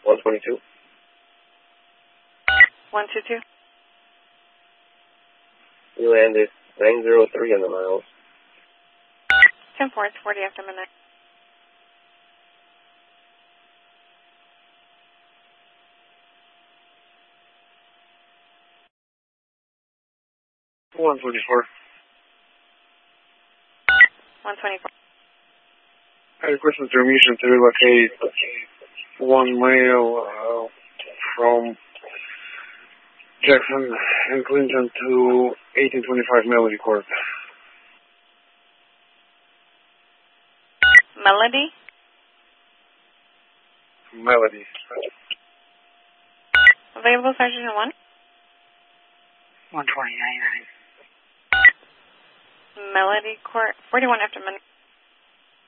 122. 122. You landed 903 on the miles. 10-4, it's 40 after midnight. $124. 124. I requested permission to relocate 1 male from Jackson and Clinton to 1825 Melody Court. Melody? Melody. Available, Sergeant 1? 129. Melody Court, 41 after midnight.